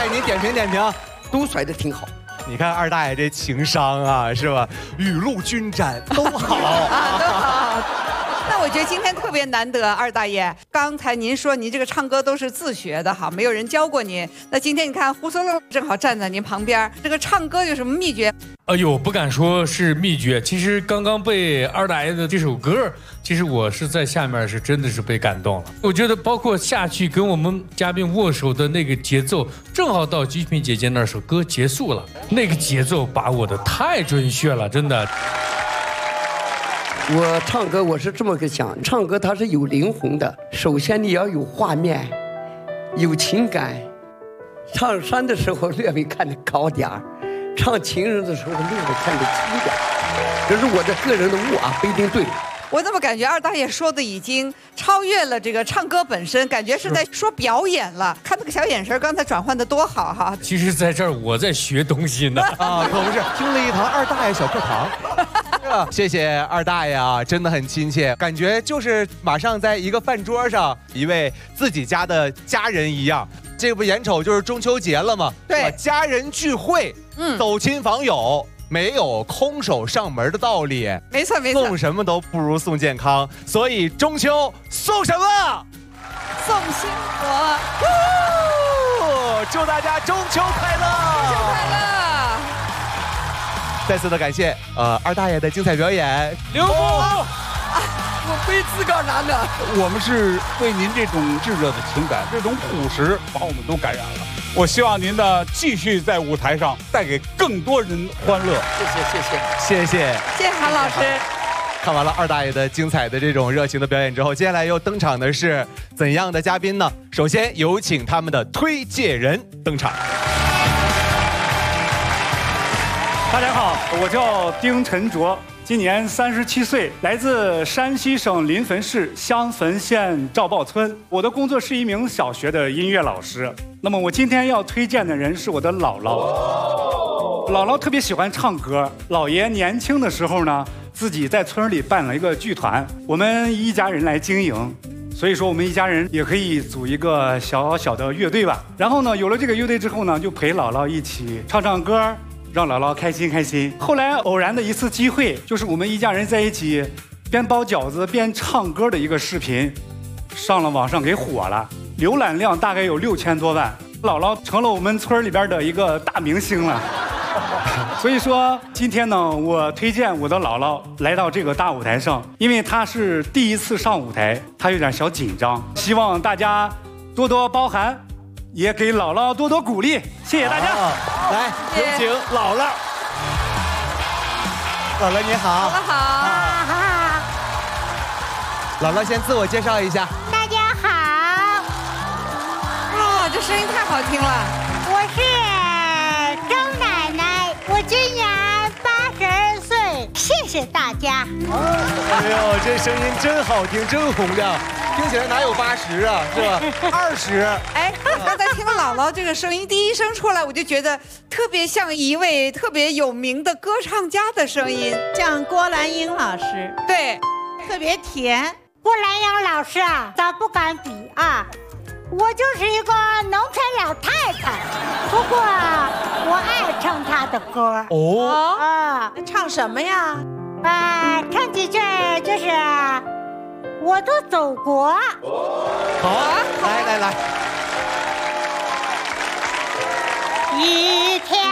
大爷您点评点评， 都甩得挺好。 你看二大爷这情商啊，是吧？雨露均沾，都好啊，都好。那我觉得今天特别难得，二大爷，刚才您说您这个唱歌都是自学的哈，没有人教过您。那今天你看胡松露正好站在您旁边，这个唱歌有什么秘诀？ 哎呦，不敢说是秘诀，其实刚刚被二大爷的这首歌，其实我是在下面是真的是被感动了。我觉得包括下去跟我们嘉宾握手的那个节奏，正好到菊萍姐姐那首歌结束了，那个节奏把握的太准确了，真的。 我唱歌我是这么个想，唱歌它是有灵魂的。首先你要有画面，有情感。唱山的时候略微看得高点儿，唱情人的时候略微看得轻点儿。这是我的个人的悟啊，不一定对。 我怎么感觉二大爷说的已经超越了这个唱歌本身，感觉是在说表演了。看那个小眼神，刚才转换的多好哈！ 其实在这儿我在学东西呢啊，可不是，听了一堂二大爷小课堂。谢谢二大爷啊，真的很亲切，感觉就是马上在一个饭桌上，一位自己家的家人一样。这不眼瞅就是中秋节了吗？ 对， 家人聚会，走亲访友。没有空手上门的道理， 没错没错， 送什么都不如送健康，所以中秋送什么？ 送幸福！ 祝大家中秋快乐！ 中秋快乐！ 再次的感谢二大爷的精彩表演， 刘峰， 我背字干啥呢？ 我们是为您这种炙热的情感，这种朴实把我们都感染了。我希望您的继续在舞台上带给更多人欢乐。 谢谢韩老师。 看完了二大爷的精彩的这种热情的表演之后，接下来又登场的是怎样的嘉宾呢？首先有请他们的推介人登场。 大家好，我叫丁晨卓，今年37岁，来自山西省临汾市襄汾县赵豹村。我的工作是一名小学的音乐老师。那么我今天要推荐的人是我的姥姥。姥姥特别喜欢唱歌，姥爷年轻的时候呢，自己在村里办了一个剧团，我们一家人来经营。所以说我们一家人也可以组一个小小的乐队吧。然后呢，有了这个乐队之后呢，就陪姥姥一起唱唱歌，让姥姥开心开心。后来偶然的一次机会，就是我们一家人在一起边包饺子边唱歌的一个视频，上了网上给火了，浏览量大概有6000多万，姥姥成了我们村里边的一个大明星了。所以说今天呢，我推荐我的姥姥来到这个大舞台上，因为她是第一次上舞台，她有点小紧张，希望大家多多包涵，也给姥姥多多鼓励，谢谢大家。 来，有请姥姥。姥姥你好。 姥姥好。 姥姥先自我介绍一下。 大家好。 哇，这声音太好听了。 我是周奶奶，我今年82岁，谢谢大家。 哎呦，这声音真好听，真洪亮。听起来哪有80啊，是吧？20。 哎，刚才听姥姥这个声音，第一声出来，我就觉得特别像一位特别有名的歌唱家的声音， 像郭兰英老师。 对， 特别甜。 郭兰英老师啊，咱不敢比啊，我就是一个农村老太太，不过我爱唱她的歌。 哦啊， 唱什么呀？ 唱几句就是我的祖国。 好，来。 一